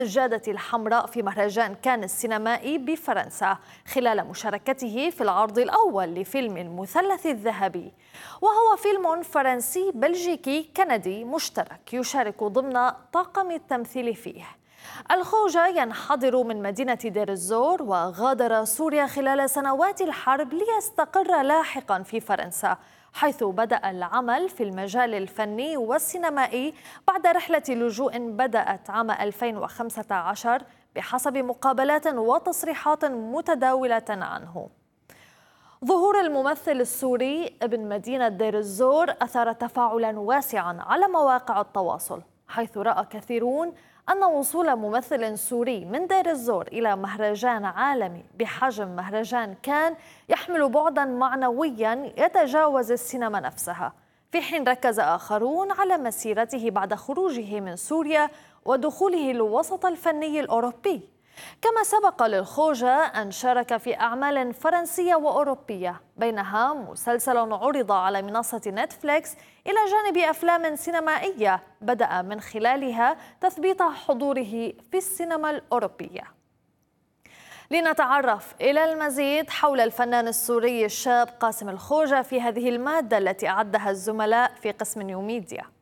السجادة الحمراء في مهرجان كان السينمائي بفرنسا خلال مشاركته في العرض الأول لفيلم المثلث الذهبي، وهو فيلم فرنسي بلجيكي كندي مشترك يشارك ضمن طاقم التمثيل فيه. الخوجة ينحدر من مدينة دير الزور وغادر سوريا خلال سنوات الحرب ليستقر لاحقا في فرنسا، حيث بدأ العمل في المجال الفني والسينمائي بعد رحلة لجوء بدأت عام 2015 بحسب مقابلات وتصريحات متداولة عنه. ظهور الممثل السوري ابن مدينة دير الزور أثار تفاعلا واسعا على مواقع التواصل، حيث رأى كثيرون أن وصول ممثل سوري من دير الزور إلى مهرجان عالمي بحجم مهرجان كان يحمل بعدا معنويا يتجاوز السينما نفسها، في حين ركز آخرون على مسيرته بعد خروجه من سوريا ودخوله الوسط الفني الأوروبي. كما سبق للخوجة أن شارك في أعمال فرنسية وأوروبية، بينها مسلسل عرض على منصة نتفليكس إلى جانب أفلام سينمائية بدأ من خلالها تثبيت حضوره في السينما الأوروبية. لنتعرف إلى المزيد حول الفنان السوري الشاب قاسم الخوجة في هذه المادة التي أعدها الزملاء في قسم نيو ميديا.